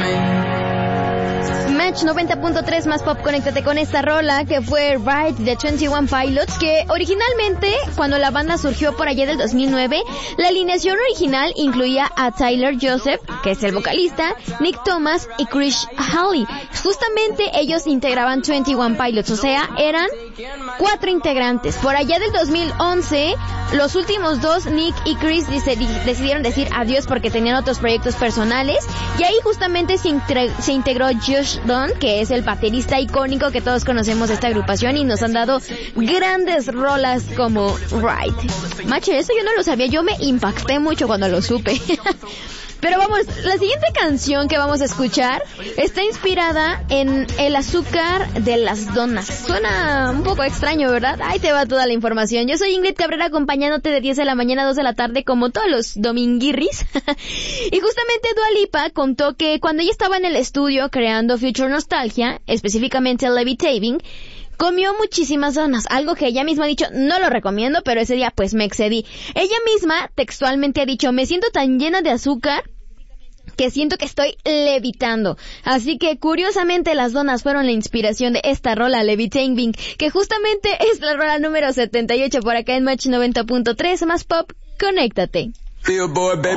Match 90.3 más pop, conéctate con esta rola que fue Ride de 21 Pilots, que originalmente cuando la banda surgió por allá del 2009, la alineación original incluía a Tyler Joseph, que es el vocalista, Nick Thomas y Chris Halley. Justamente ellos integraban 21 Pilots, o sea, eran 4 integrantes. Por allá del 2011, los últimos dos, Nick y Chris, decidieron decir adiós porque tenían otros proyectos personales, y ahí justamente se integró Josh Dun, que es el baterista icónico que todos conocemos de esta agrupación, y nos han dado grandes rolas como Ride. Macho, eso yo no lo sabía, yo me impacté mucho cuando lo supe. Pero vamos, la siguiente canción que vamos a escuchar está inspirada en el azúcar de las donas. Suena un poco extraño, ¿verdad? Ahí te va toda la información. Yo soy Ingrid Cabrera, acompañándote de 10 de la mañana a 2 de la tarde, como todos los dominguirris. Y justamente Dua Lipa contó que cuando ella estaba en el estudio creando Future Nostalgia, específicamente Levitating, comió muchísimas donas, algo que ella misma ha dicho, no lo recomiendo, pero ese día pues me excedí. Ella misma textualmente ha dicho, me siento tan llena de azúcar que siento que estoy levitando. Así que curiosamente las donas fueron la inspiración de esta rola Levitating, que justamente es la rola número 78 por acá en Match 90.3 más pop, conéctate.